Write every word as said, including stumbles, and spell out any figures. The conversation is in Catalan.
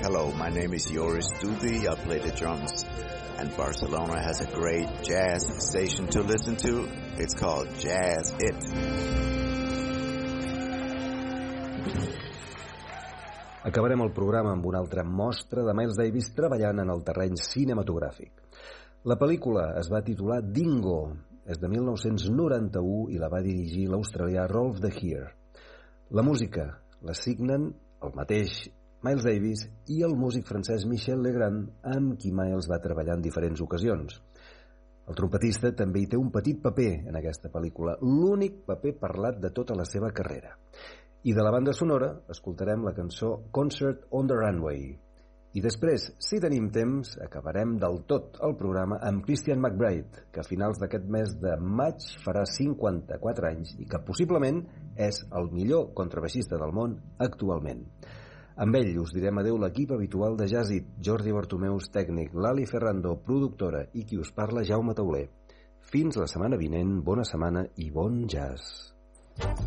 Hello, my name is Joris Duby. I play the drums. And Barcelona has a great jazz station to listen to. It's called Jazz It. Acabarem el programa amb una altra mostra de Miles Davis treballant en el terreny cinematogràfic. La pel·lícula es va titular Dingo, és de mil nou-cents noranta-u i la va dirigir l'australià Rolf de Heer. La música la signen el mateix Miles Davis i el músic francès Michel Legrand, amb qui Miles va treballar en diferents ocasions. El trompetista també hi té un petit paper en aquesta pel·lícula, l'únic paper parlat de tota la seva carrera. I de la banda sonora escoltarem la cançó Concert on the Runway. I després, si tenim temps, acabarem del tot el programa amb Christian McBride, que a finals d'aquest mes de maig farà cinquanta-quatre anys i que possiblement és el millor contrabaixista del món actualment. Amb ell us direm adeu l'equip habitual de Jazz It, Jordi Bartomeus, tècnic, Lali Ferrando, productora, i qui us parla, Jaume Tauler. Fins la setmana vinent, bona setmana i bon jazz.